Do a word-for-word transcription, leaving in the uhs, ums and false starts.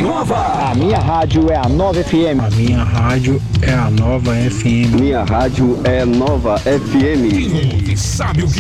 Nova. A minha rádio é a Nova F M. A minha rádio é a Nova F M. Minha rádio é Nova F M. Quem ouve sabe o que